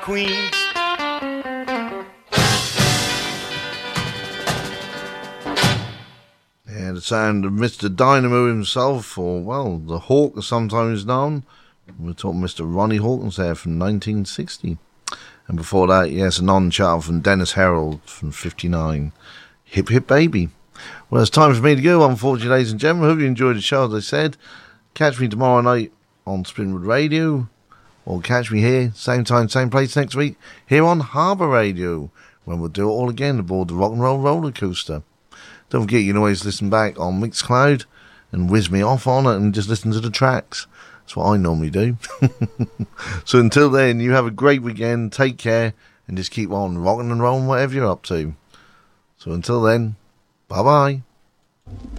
Queens. Yeah, the sound of Mr. Dynamo himself, or, well, the Hawk as sometimes known. We're talking Mr. Ronnie Hawkins there from 1960. And before that, yes, a non-chart from Dennis Herald from 59. Hip Hip Baby. Well, it's time for me to go, unfortunately, ladies and gentlemen. Hope you enjoyed the show, as I said. Catch me tomorrow night on Springwood Radio, or catch me here, same time, same place next week, here on Harbour Radio, when we'll do it all again aboard the Rock and Roll Roller Coaster. Don't forget, you can always listen back on Mixcloud and whiz me off on it and just listen to the tracks. That's what I normally do. So until then, you have a great weekend, take care, and just keep on rocking and rolling whatever you're up to. So until then, bye-bye.